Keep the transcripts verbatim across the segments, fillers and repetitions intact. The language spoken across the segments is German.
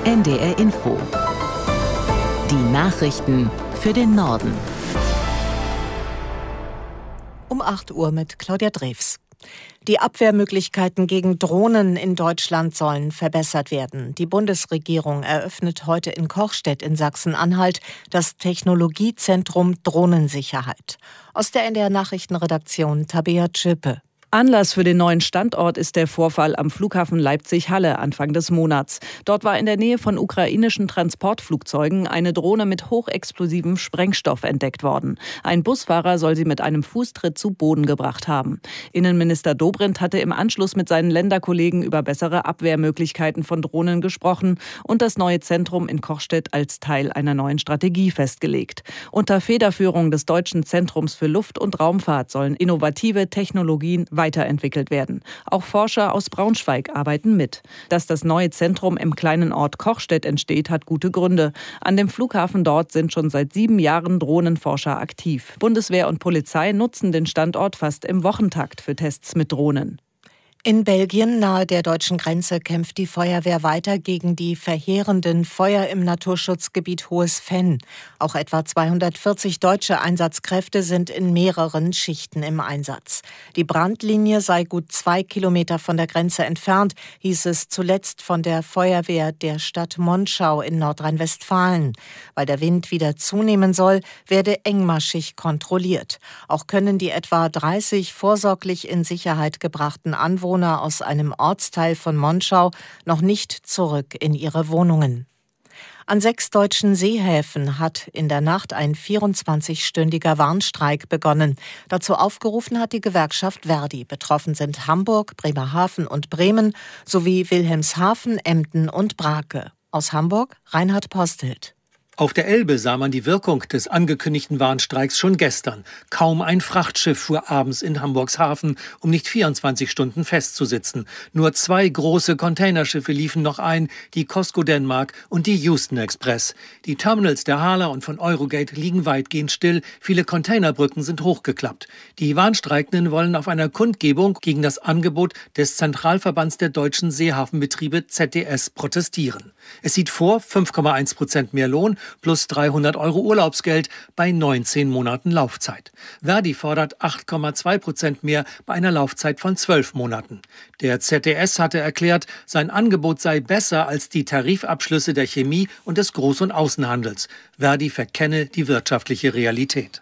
N D R Info. Die Nachrichten für den Norden. Um acht Uhr mit Claudia Drews. Die Abwehrmöglichkeiten gegen Drohnen in Deutschland sollen verbessert werden. Die Bundesregierung eröffnet heute in Kochstedt in Sachsen-Anhalt das Technologiezentrum Drohnensicherheit. Aus der N D R Nachrichtenredaktion Tabea Zschöpe. Anlass für den neuen Standort ist der Vorfall am Flughafen Leipzig-Halle Anfang des Monats. Dort war in der Nähe von ukrainischen Transportflugzeugen eine Drohne mit hochexplosivem Sprengstoff entdeckt worden. Ein Busfahrer soll sie mit einem Fußtritt zu Boden gebracht haben. Innenminister Dobrindt hatte im Anschluss mit seinen Länderkollegen über bessere Abwehrmöglichkeiten von Drohnen gesprochen und das neue Zentrum in Kochstedt als Teil einer neuen Strategie festgelegt. Unter Federführung des Deutschen Zentrums für Luft- und Raumfahrt sollen innovative Technologien weiterentwickelt werden. Auch Forscher aus Braunschweig arbeiten mit. Dass das neue Zentrum im kleinen Ort Kochstedt entsteht, hat gute Gründe. An dem Flughafen dort sind schon seit sieben Jahren Drohnenforscher aktiv. Bundeswehr und Polizei nutzen den Standort fast im Wochentakt für Tests mit Drohnen. In Belgien, nahe der deutschen Grenze, kämpft die Feuerwehr weiter gegen die verheerenden Feuer im Naturschutzgebiet Hohes Venn. Auch etwa zweihundertvierzig deutsche Einsatzkräfte sind in mehreren Schichten im Einsatz. Die Brandlinie sei gut zwei Kilometer von der Grenze entfernt, hieß es zuletzt von der Feuerwehr der Stadt Monschau in Nordrhein-Westfalen. Weil der Wind wieder zunehmen soll, werde engmaschig kontrolliert. Auch können die etwa dreißig vorsorglich in Sicherheit gebrachten Anwohner aus einem Ortsteil von Monschau noch nicht zurück in ihre Wohnungen. An sechs deutschen Seehäfen hat in der Nacht ein vierundzwanzigstündiger Warnstreik begonnen. Dazu aufgerufen hat die Gewerkschaft Verdi. Betroffen sind Hamburg, Bremerhaven und Bremen sowie Wilhelmshaven, Emden und Brake. Aus Hamburg Reinhard Postelt. Auf der Elbe sah man die Wirkung des angekündigten Warnstreiks schon gestern. Kaum ein Frachtschiff fuhr abends in Hamburgs Hafen, um nicht vierundzwanzig Stunden festzusitzen. Nur zwei große Containerschiffe liefen noch ein, die Cosco Denmark und die Houston Express. Die Terminals der Hala und von Eurogate liegen weitgehend still, viele Containerbrücken sind hochgeklappt. Die Warnstreikenden wollen auf einer Kundgebung gegen das Angebot des Zentralverbands der deutschen Seehafenbetriebe Z D S protestieren. Es sieht vor, fünf Komma eins Prozent mehr Lohn plus dreihundert Euro Urlaubsgeld bei neunzehn Monaten Laufzeit. Verdi fordert acht Komma zwei Prozent mehr bei einer Laufzeit von zwölf Monaten. Der Z D S hatte erklärt, sein Angebot sei besser als die Tarifabschlüsse der Chemie und des Groß- und Außenhandels. Verdi verkenne die wirtschaftliche Realität.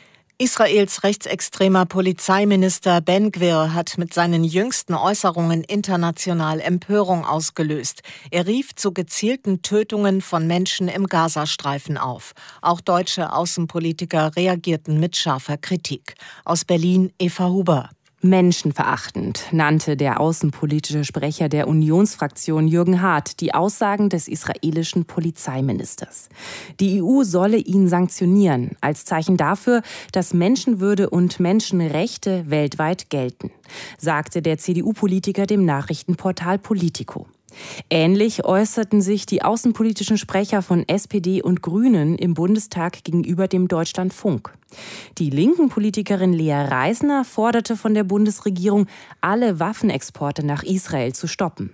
Israels rechtsextremer Polizeiminister Ben-Gvir hat mit seinen jüngsten Äußerungen international Empörung ausgelöst. Er rief zu gezielten Tötungen von Menschen im Gazastreifen auf. Auch deutsche Außenpolitiker reagierten mit scharfer Kritik. Aus Berlin Eva Huber. Menschenverachtend nannte der außenpolitische Sprecher der Unionsfraktion Jürgen Hart die Aussagen des israelischen Polizeiministers. Die E U solle ihn sanktionieren, als Zeichen dafür, dass Menschenwürde und Menschenrechte weltweit gelten, sagte der C D U-Politiker dem Nachrichtenportal Politico. Ähnlich äußerten sich die außenpolitischen Sprecher von S P D und Grünen im Bundestag gegenüber dem Deutschlandfunk. Die linken Politikerin Lea Reisner forderte von der Bundesregierung, alle Waffenexporte nach Israel zu stoppen.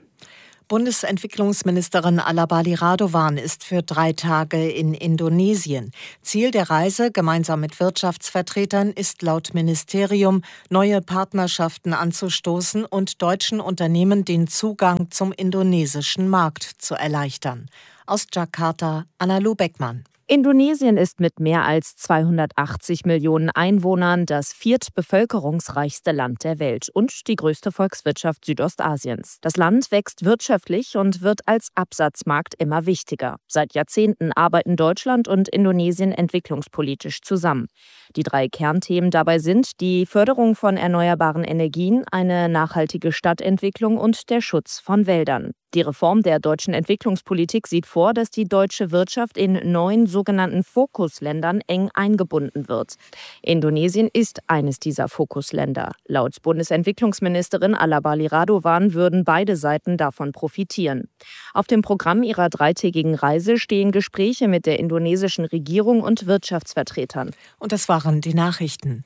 Bundesentwicklungsministerin Alabali Radovan ist für drei Tage in Indonesien. Ziel der Reise, gemeinsam mit Wirtschaftsvertretern, ist laut Ministerium, neue Partnerschaften anzustoßen und deutschen Unternehmen den Zugang zum indonesischen Markt zu erleichtern. Aus Jakarta, Analu Beckmann. Indonesien ist mit mehr als zweihundertachtzig Millionen Einwohnern das viertbevölkerungsreichste Land der Welt und die größte Volkswirtschaft Südostasiens. Das Land wächst wirtschaftlich und wird als Absatzmarkt immer wichtiger. Seit Jahrzehnten arbeiten Deutschland und Indonesien entwicklungspolitisch zusammen. Die drei Kernthemen dabei sind die Förderung von erneuerbaren Energien, eine nachhaltige Stadtentwicklung und der Schutz von Wäldern. Die Reform der deutschen Entwicklungspolitik sieht vor, dass die deutsche Wirtschaft in neun sogenannten Fokusländern eng eingebunden wird. Indonesien ist eines dieser Fokusländer. Laut Bundesentwicklungsministerin Alabali Radovan würden beide Seiten davon profitieren. Auf dem Programm ihrer dreitägigen Reise stehen Gespräche mit der indonesischen Regierung und Wirtschaftsvertretern. Und das waren die Nachrichten.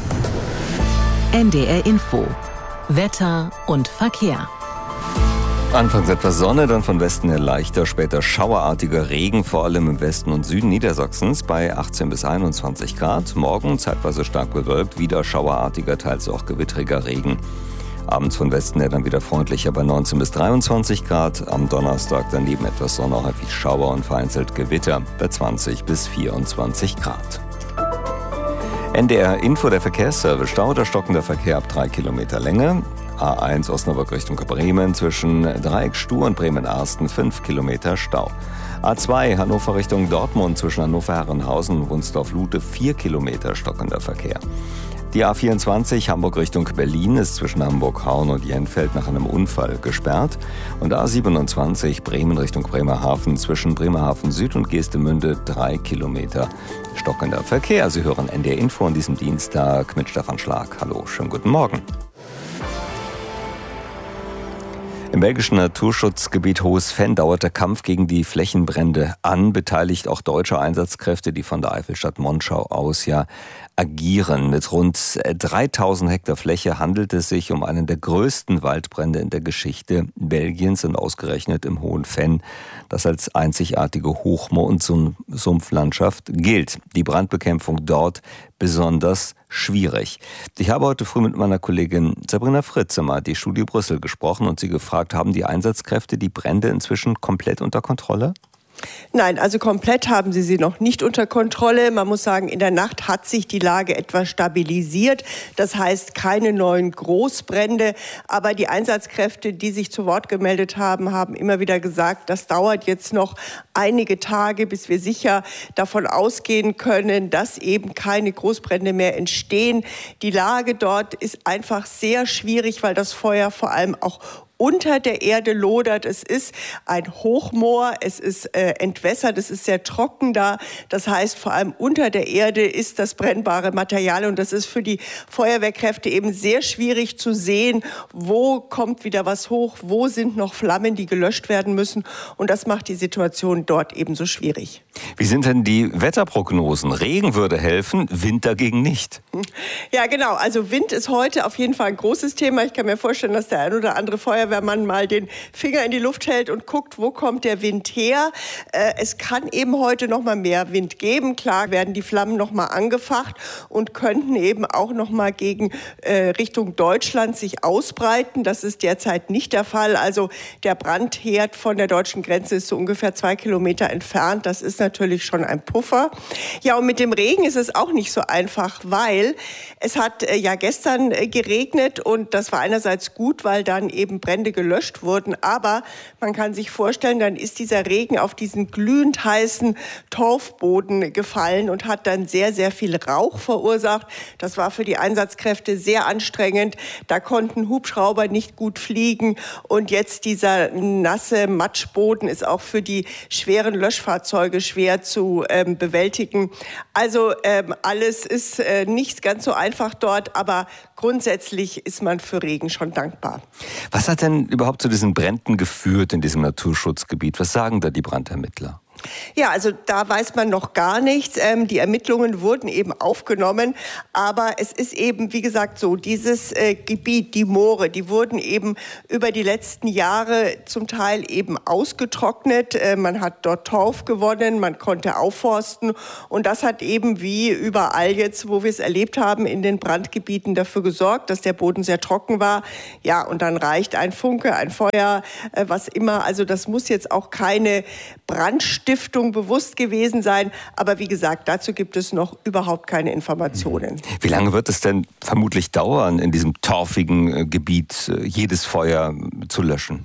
N D R Info. Wetter und Verkehr. Anfangs etwas Sonne, dann von Westen her leichter, später schauerartiger Regen, vor allem im Westen und Süden Niedersachsens bei achtzehn bis einundzwanzig Grad. Morgen zeitweise stark bewölkt, wieder schauerartiger, teils auch gewittriger Regen. Abends von Westen her dann wieder freundlicher bei neunzehn bis dreiundzwanzig Grad. Am Donnerstag daneben etwas Sonne, häufig Schauer und vereinzelt Gewitter bei zwanzig bis vierundzwanzig Grad. N D R Info, der Verkehrsservice. Stau oder stockender Verkehr ab drei Kilometer Länge. A eins Osnabrück Richtung Bremen zwischen Dreieck Stur und Bremen-Arsten fünf Kilometer Stau. A zwei Hannover Richtung Dortmund zwischen Hannover-Herrenhausen und Wunsdorf-Lute vier Kilometer stockender Verkehr. Die A vierundzwanzig Hamburg Richtung Berlin ist zwischen Hamburg-Hauen und Jenfeld nach einem Unfall gesperrt. Und A siebenundzwanzig Bremen Richtung Bremerhaven zwischen Bremerhaven Süd und Geestemünde drei Kilometer stockender Verkehr. Sie hören N D R Info an diesem Dienstag mit Stefan Schlag. Hallo, schönen guten Morgen. Im belgischen Naturschutzgebiet Hohes Venn dauert der Kampf gegen die Flächenbrände an, beteiligt auch deutsche Einsatzkräfte, die von der Eifelstadt Monschau aus ja agieren. Mit rund dreitausend Hektar Fläche handelt es sich um einen der größten Waldbrände in der Geschichte Belgiens und ausgerechnet im Hohen Venn, das als einzigartige Hochmoor- und Sumpflandschaft gilt. Die Brandbekämpfung dort besonders schwierig. Ich habe heute früh mit meiner Kollegin Sabrina Fritzemer, die Studio Brüssel, gesprochen und sie gefragt, haben die Einsatzkräfte die Brände inzwischen komplett unter Kontrolle? Nein, also komplett haben sie sie noch nicht unter Kontrolle. Man muss sagen, in der Nacht hat sich die Lage etwas stabilisiert. Das heißt, keine neuen Großbrände. Aber die Einsatzkräfte, die sich zu Wort gemeldet haben, haben immer wieder gesagt, das dauert jetzt noch einige Tage, bis wir sicher davon ausgehen können, dass eben keine Großbrände mehr entstehen. Die Lage dort ist einfach sehr schwierig, weil das Feuer vor allem auch unter der Erde lodert. Es ist ein Hochmoor, es ist äh, entwässert, es ist sehr trocken da. Das heißt, vor allem unter der Erde ist das brennbare Material und das ist für die Feuerwehrkräfte eben sehr schwierig zu sehen, wo kommt wieder was hoch, wo sind noch Flammen, die gelöscht werden müssen, und das macht die Situation dort eben so schwierig. Wie sind denn die Wetterprognosen? Regen würde helfen, Wind dagegen nicht. Ja, genau. Also Wind ist heute auf jeden Fall ein großes Thema. Ich kann mir vorstellen, dass der ein oder andere Feuerwehrmann mal den Finger in die Luft hält und guckt, wo kommt der Wind her. Äh, es kann eben heute noch mal mehr Wind geben. Klar werden die Flammen noch mal angefacht und könnten eben auch noch mal gegen äh, Richtung Deutschland sich ausbreiten. Das ist derzeit nicht der Fall. Also der Brandherd von der deutschen Grenze ist so ungefähr zwei Kilometer entfernt. Das ist natürlich schon ein Puffer. Ja, und mit dem Regen ist es auch nicht so einfach, weil es hat äh, ja gestern äh, geregnet und das war einerseits gut, weil dann eben Brände gelöscht wurden, aber man kann sich vorstellen, dann ist dieser Regen auf diesen glühend heißen Torfboden gefallen und hat dann sehr, sehr viel Rauch verursacht. Das war für die Einsatzkräfte sehr anstrengend. Da konnten Hubschrauber nicht gut fliegen und jetzt dieser nasse Matschboden ist auch für die schweren Löschfahrzeuge schwer zu ähm, bewältigen. Also ähm, alles ist äh, nicht ganz so einfach dort, aber grundsätzlich ist man für Regen schon dankbar. Was hat denn überhaupt zu diesen Bränden geführt in diesem Naturschutzgebiet? Was sagen da die Brandermittler? Ja, also da weiß man noch gar nichts. Ähm, die Ermittlungen wurden eben aufgenommen, aber es ist eben, wie gesagt, so, dieses äh, Gebiet, die Moore, die wurden eben über die letzten Jahre zum Teil eben ausgetrocknet. Äh, man hat dort Torf gewonnen, man konnte aufforsten und das hat eben wie überall jetzt, wo wir es erlebt haben, in den Brandgebieten dafür gesorgt, dass der Boden sehr trocken war. Ja, und dann reicht ein Funke, ein Feuer, äh, was immer. Also das muss jetzt auch keine Brandstiftung Stiftung bewusst gewesen sein. Aber wie gesagt, dazu gibt es noch überhaupt keine Informationen. Wie lange wird es denn vermutlich dauern, in diesem torfigen Gebiet jedes Feuer zu löschen?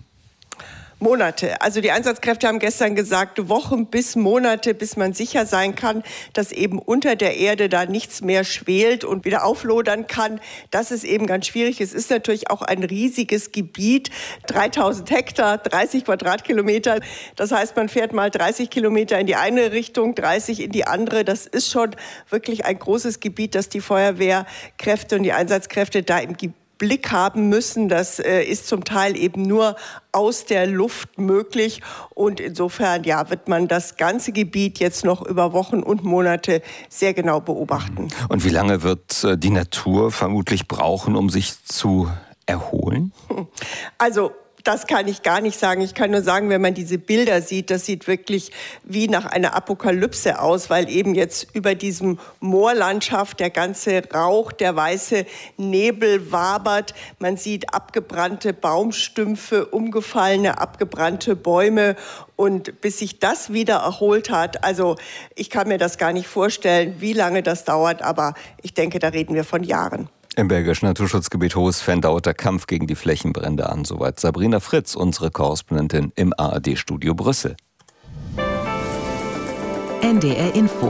Monate. Also die Einsatzkräfte haben gestern gesagt, Wochen bis Monate, bis man sicher sein kann, dass eben unter der Erde da nichts mehr schwelt und wieder auflodern kann. Das ist eben ganz schwierig. Es ist natürlich auch ein riesiges Gebiet, dreitausend Hektar, dreißig Quadratkilometer. Das heißt, man fährt mal dreißig Kilometer in die eine Richtung, dreißig in die andere. Das ist schon wirklich ein großes Gebiet, das die Feuerwehrkräfte und die Einsatzkräfte da im Gebiet Blick haben müssen. Das äh, ist zum Teil eben nur aus der Luft möglich. Und insofern ja, wird man das ganze Gebiet jetzt noch über Wochen und Monate sehr genau beobachten. Und wie lange wird äh, die Natur vermutlich brauchen, um sich zu erholen? Also das kann ich gar nicht sagen. Ich kann nur sagen, wenn man diese Bilder sieht, das sieht wirklich wie nach einer Apokalypse aus, weil eben jetzt über diesem Moorlandschaft der ganze Rauch, der weiße Nebel wabert. Man sieht abgebrannte Baumstümpfe, umgefallene, abgebrannte Bäume. Und bis sich das wieder erholt hat, also ich kann mir das gar nicht vorstellen, wie lange das dauert, aber ich denke, da reden wir von Jahren. Im belgischen Naturschutzgebiet Hohes Venn dauert der Kampf gegen die Flächenbrände an. Soweit Sabrina Fritz, unsere Korrespondentin im A R D-Studio Brüssel. N D R Info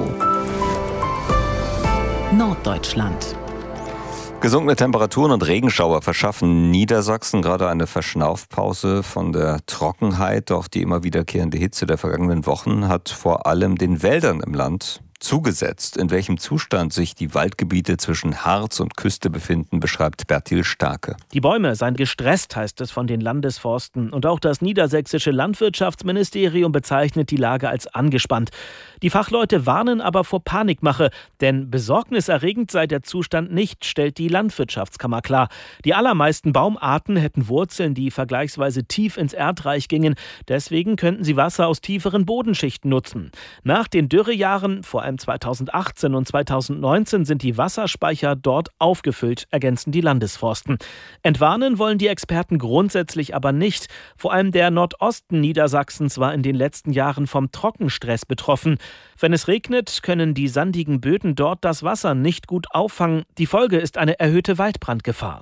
Norddeutschland. Gesunkene Temperaturen und Regenschauer verschaffen Niedersachsen gerade eine Verschnaufpause von der Trockenheit. Doch die immer wiederkehrende Hitze der vergangenen Wochen hat vor allem den Wäldern im Land zugesetzt. In welchem Zustand sich die Waldgebiete zwischen Harz und Küste befinden, beschreibt Bertil Starke. Die Bäume seien gestresst, heißt es von den Landesforsten. Und auch das niedersächsische Landwirtschaftsministerium bezeichnet die Lage als angespannt. Die Fachleute warnen aber vor Panikmache, denn besorgniserregend sei der Zustand nicht, stellt die Landwirtschaftskammer klar. Die allermeisten Baumarten hätten Wurzeln, die vergleichsweise tief ins Erdreich gingen. Deswegen könnten sie Wasser aus tieferen Bodenschichten nutzen. Nach den Dürrejahren, vor allem zweitausendachtzehn und zweitausendneunzehn, sind die Wasserspeicher dort aufgefüllt, ergänzen die Landesforsten. Entwarnen wollen die Experten grundsätzlich aber nicht. Vor allem der Nordosten Niedersachsens war in den letzten Jahren vom Trockenstress betroffen. Wenn es regnet, können die sandigen Böden dort das Wasser nicht gut auffangen. Die Folge ist eine erhöhte Waldbrandgefahr.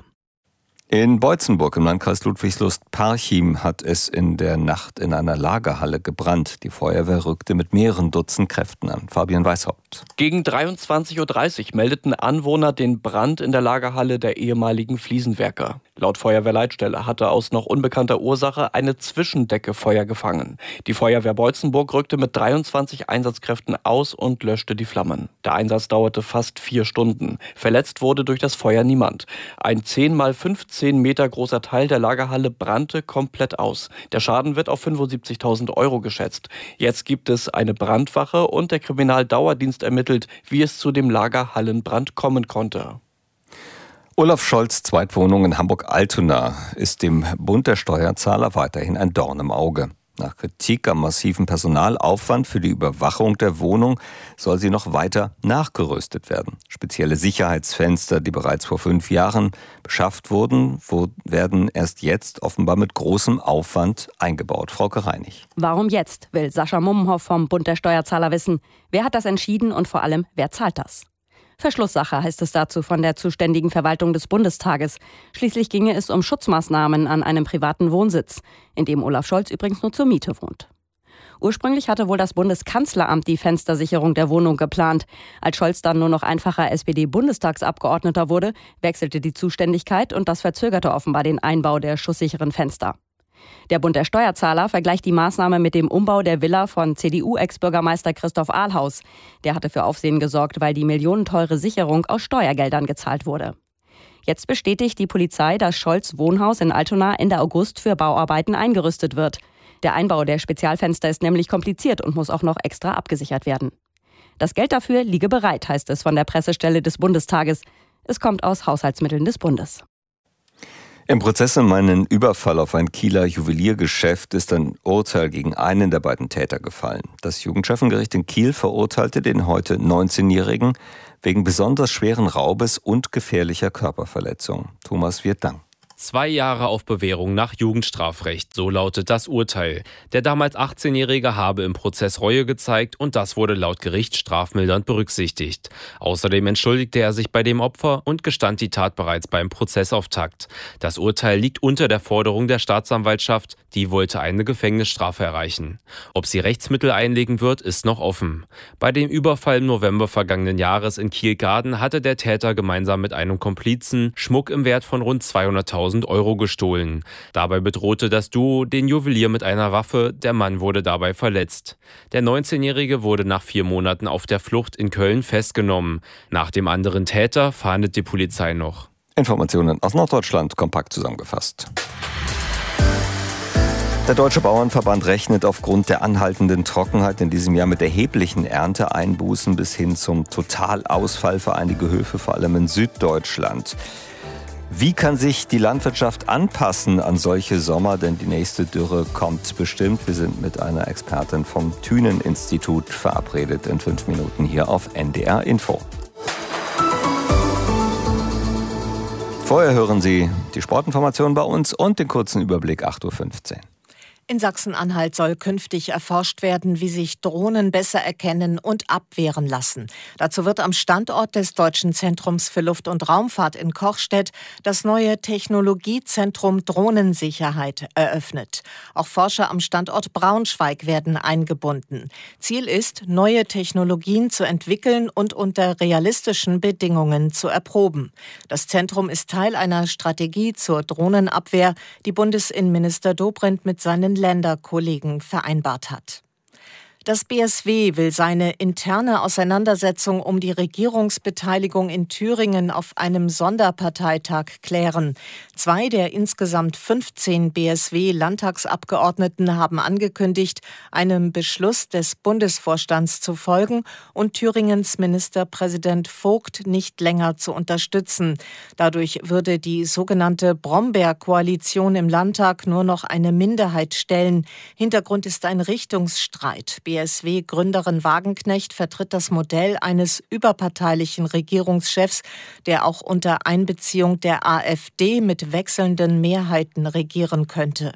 In Beutzenburg im Landkreis Ludwigslust-Parchim hat es in der Nacht in einer Lagerhalle gebrannt. Die Feuerwehr rückte mit mehreren Dutzend Kräften an. Fabian Weishaupt. Gegen dreiundzwanzig Uhr dreißig meldeten Anwohner den Brand in der Lagerhalle der ehemaligen Fliesenwerker. Laut Feuerwehrleitstelle hatte aus noch unbekannter Ursache eine Zwischendecke Feuer gefangen. Die Feuerwehr Beutzenburg rückte mit dreiundzwanzig Einsatzkräften aus und löschte die Flammen. Der Einsatz dauerte fast vier Stunden. Verletzt wurde durch das Feuer niemand. Ein zehn mal fünfzehn Meter großer Teil der Lagerhalle brannte komplett aus. Der Schaden wird auf fünfundsiebzigtausend Euro geschätzt. Jetzt gibt es eine Brandwache und der Kriminaldauerdienst ermittelt, wie es zu dem Lagerhallenbrand kommen konnte. Olaf Scholz' Zweitwohnung in Hamburg-Altona ist dem Bund der Steuerzahler weiterhin ein Dorn im Auge. Nach Kritik am massiven Personalaufwand für die Überwachung der Wohnung soll sie noch weiter nachgerüstet werden. Spezielle Sicherheitsfenster, die bereits vor fünf Jahren beschafft wurden, werden erst jetzt offenbar mit großem Aufwand eingebaut. Frauke Reinig. Warum jetzt, will Sascha Mummenhoff vom Bund der Steuerzahler wissen. Wer hat das entschieden und vor allem, wer zahlt das? Verschlusssache heißt es dazu von der zuständigen Verwaltung des Bundestages. Schließlich ginge es um Schutzmaßnahmen an einem privaten Wohnsitz, in dem Olaf Scholz übrigens nur zur Miete wohnt. Ursprünglich hatte wohl das Bundeskanzleramt die Fenstersicherung der Wohnung geplant. Als Scholz dann nur noch einfacher S P D-Bundestagsabgeordneter wurde, wechselte die Zuständigkeit und das verzögerte offenbar den Einbau der schusssicheren Fenster. Der Bund der Steuerzahler vergleicht die Maßnahme mit dem Umbau der Villa von C D U-Ex-Bürgermeister Christoph Ahlhaus. Der hatte für Aufsehen gesorgt, weil die millionenteure Sicherung aus Steuergeldern gezahlt wurde. Jetzt bestätigt die Polizei, dass Scholz' Wohnhaus in Altona Ende August für Bauarbeiten eingerüstet wird. Der Einbau der Spezialfenster ist nämlich kompliziert und muss auch noch extra abgesichert werden. Das Geld dafür liege bereit, heißt es von der Pressestelle des Bundestages. Es kommt aus Haushaltsmitteln des Bundes. Im Prozess um einen Überfall auf ein Kieler Juweliergeschäft ist ein Urteil gegen einen der beiden Täter gefallen. Das Jugendschöffengericht in Kiel verurteilte den heute neunzehnjährigen wegen besonders schweren Raubes und gefährlicher Körperverletzung. Thomas Wirtdang. Zwei Jahre auf Bewährung nach Jugendstrafrecht, so lautet das Urteil. Der damals achtzehnjährige habe im Prozess Reue gezeigt und das wurde laut Gericht strafmildernd berücksichtigt. Außerdem entschuldigte er sich bei dem Opfer und gestand die Tat bereits beim Prozessauftakt. Das Urteil liegt unter der Forderung der Staatsanwaltschaft, die wollte eine Gefängnisstrafe erreichen. Ob sie Rechtsmittel einlegen wird, ist noch offen. Bei dem Überfall im November vergangenen Jahres in Kiel-Garden hatte der Täter gemeinsam mit einem Komplizen Schmuck im Wert von rund zweihunderttausend Euro gestohlen. Dabei bedrohte das Duo den Juwelier mit einer Waffe. Der Mann wurde dabei verletzt. Der neunzehnjährige wurde nach vier Monaten auf der Flucht in Köln festgenommen. Nach dem anderen Täter fahndet die Polizei noch. Informationen aus Norddeutschland kompakt zusammengefasst. Der Deutsche Bauernverband rechnet aufgrund der anhaltenden Trockenheit in diesem Jahr mit erheblichen Ernteeinbußen bis hin zum Totalausfall für einige Höfe, vor allem in Süddeutschland. Wie kann sich die Landwirtschaft anpassen an solche Sommer? Denn die nächste Dürre kommt bestimmt. Wir sind mit einer Expertin vom Thünen-Institut verabredet in fünf Minuten hier auf N D R Info. Vorher hören Sie die Sportinformationen bei uns und den kurzen Überblick acht Uhr fünfzehn. In Sachsen-Anhalt soll künftig erforscht werden, wie sich Drohnen besser erkennen und abwehren lassen. Dazu wird am Standort des Deutschen Zentrums für Luft- und Raumfahrt in Kochstedt das neue Technologiezentrum Drohnensicherheit eröffnet. Auch Forscher am Standort Braunschweig werden eingebunden. Ziel ist, neue Technologien zu entwickeln und unter realistischen Bedingungen zu erproben. Das Zentrum ist Teil einer Strategie zur Drohnenabwehr, die Bundesinnenminister Dobrindt mit seinen Länderkollegen vereinbart hat. Das B S W will seine interne Auseinandersetzung um die Regierungsbeteiligung in Thüringen auf einem Sonderparteitag klären. Zwei der insgesamt fünfzehn B S W-Landtagsabgeordneten haben angekündigt, einem Beschluss des Bundesvorstands zu folgen und Thüringens Ministerpräsident Vogt nicht länger zu unterstützen. Dadurch würde die sogenannte Brombeer-Koalition im Landtag nur noch eine Minderheit stellen. Hintergrund ist ein Richtungsstreit. B S W-Gründerin Wagenknecht vertritt das Modell eines überparteilichen Regierungschefs, der auch unter Einbeziehung der AfD mit wechselnden Mehrheiten regieren könnte.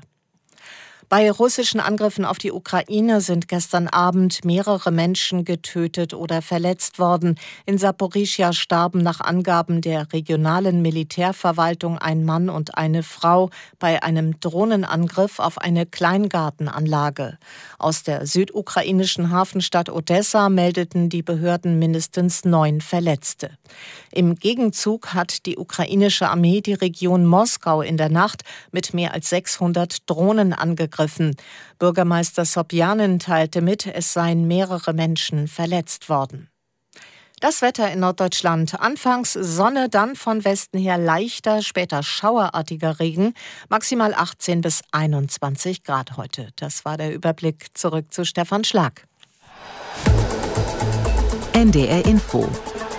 Bei russischen Angriffen auf die Ukraine sind gestern Abend mehrere Menschen getötet oder verletzt worden. In Saporischschja starben nach Angaben der regionalen Militärverwaltung ein Mann und eine Frau bei einem Drohnenangriff auf eine Kleingartenanlage. Aus der südukrainischen Hafenstadt Odessa meldeten die Behörden mindestens neun Verletzte. Im Gegenzug hat die ukrainische Armee die Region Moskau in der Nacht mit mehr als sechshundert Drohnen angegriffen. Bürgermeister Sobjanin teilte mit, es seien mehrere Menschen verletzt worden. Das Wetter in Norddeutschland. Anfangs Sonne, dann von Westen her leichter, später schauerartiger Regen. Maximal achtzehn bis einundzwanzig Grad heute. Das war der Überblick. Zurück zu Stefan Schlag. N D R Info.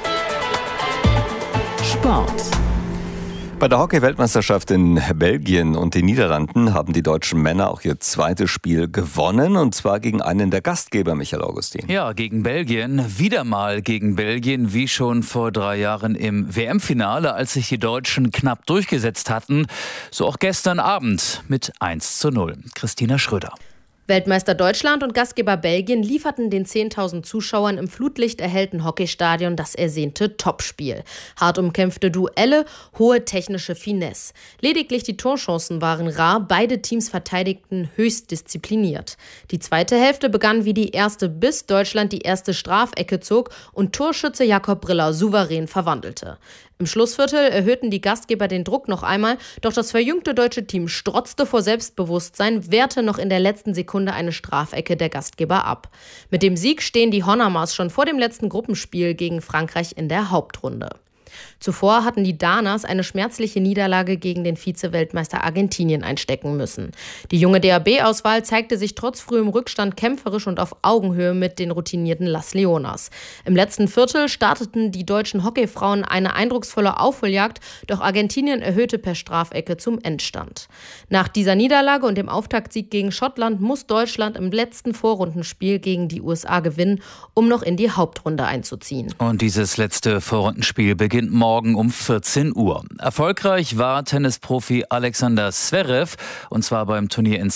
Sport. Bei der Hockey-Weltmeisterschaft in Belgien und den Niederlanden haben die deutschen Männer auch ihr zweites Spiel gewonnen, und zwar gegen einen der Gastgeber, Michael Augustin. Ja, gegen Belgien. Wieder mal gegen Belgien, wie schon vor drei Jahren im W M-Finale, als sich die Deutschen knapp durchgesetzt hatten. So auch gestern Abend mit eins zu null. Christina Schröder. Weltmeister Deutschland und Gastgeber Belgien lieferten den zehntausend Zuschauern im flutlichterhellten Hockeystadion das ersehnte Topspiel. Hart umkämpfte Duelle, hohe technische Finesse. Lediglich die Torchancen waren rar, beide Teams verteidigten höchst diszipliniert. Die zweite Hälfte begann wie die erste, bis Deutschland die erste Strafecke zog und Torschütze Jakob Briller souverän verwandelte. Im Schlussviertel erhöhten die Gastgeber den Druck noch einmal, doch das verjüngte deutsche Team strotzte vor Selbstbewusstsein, wehrte noch in der letzten Sekunde eine Strafecke der Gastgeber ab. Mit dem Sieg stehen die Honamars schon vor dem letzten Gruppenspiel gegen Frankreich in der Hauptrunde. Zuvor hatten die Danas eine schmerzliche Niederlage gegen den Vize-Weltmeister Argentinien einstecken müssen. Die junge D A B-Auswahl zeigte sich trotz frühem Rückstand kämpferisch und auf Augenhöhe mit den routinierten Las Leonas. Im letzten Viertel starteten die deutschen Hockeyfrauen eine eindrucksvolle Aufholjagd, doch Argentinien erhöhte per Strafecke zum Endstand. Nach dieser Niederlage und dem Auftaktsieg gegen Schottland muss Deutschland im letzten Vorrundenspiel gegen die U S A gewinnen, um noch in die Hauptrunde einzuziehen. Und dieses letzte Vorrundenspiel beginnt morgen um vierzehn Uhr. Erfolgreich war Tennisprofi Alexander Zverev, und zwar beim Turnier in